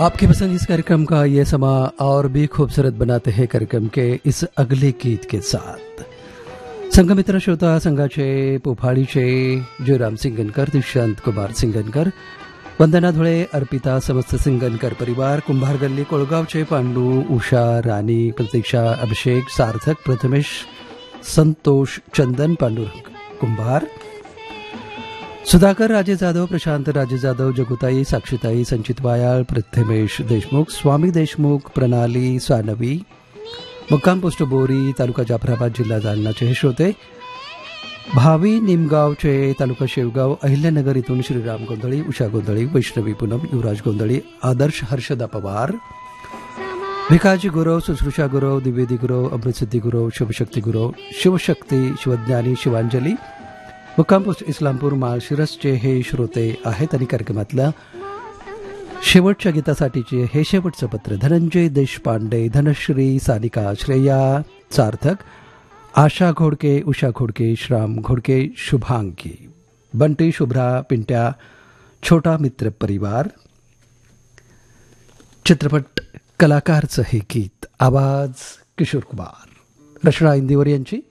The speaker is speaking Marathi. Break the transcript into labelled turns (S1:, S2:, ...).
S1: आपकी पसंद इस कार्यक्रम का ये समा और भी खूबसूरत बनाते हैं कार्यक्रम के इस अगले गीत के साथ संघमित्र श्रोता संघाचे पोफाळीचे जयराम सिंगनकर, दुष्यंत कुमार सिंगनकर, वंदना धुळे, अर्पिता, समस्त सिंगनकर परिवार, कुंभार गल्ली कोळगावचे पांडू, उषा, राणी, प्रतीक्षा, अभिषेक, सार्थक, प्रथमेश, संतोष, चंदन, पांडुरंग कुंभार, सुधाकर राजे जाधव, प्रशांत राजे जाधव, जगुताई, साक्षीताई, संचित वायाळ, प्रथमेश देशमुख, स्वामी देशमुख, प्रणाली, सानवी, मुक्काम पोस्ट बोरी, तालुका जाफराबाद, जिल्हा जालनाचे हे श्रोते, भावी निमगावचे, तालुका शेवगाव, अहिल्यानगर इथून श्रीराम गोंधळी, उषा गोंधळी, वैष्णवी पूनम, युवराज गोंधळी, आदर्श हर्षदा पवार, भिकाजी गुरव, सुश्रुषा गुरव, द्विवेदी गुरव, अमृतसिद्धी गुरव, शिवशक्ती गुरव, शिवशक्ती, शिवज्ञानी, शिवांजली, मुक्काम पोस्ट इस्लामपूर, माळशिरसचे हे श्रोते आहेत आणि कार्यक्रमातल्या शेवटच्या गीतासाठीचे हे शेवटचं पत्र धनंजय देशपांडे, धनश्री, सानिका, श्रेया, सार्थक, आशा घोडके, उषा घोडके, श्राम घोडके, शुभांगी, बंटी, शुभ्रा, पिंट्या, छोटा मित्र परिवार, चित्रपट कलाकारचं हे गीत, आवाज किशोर कुमार, रचना इंदिवर यांची,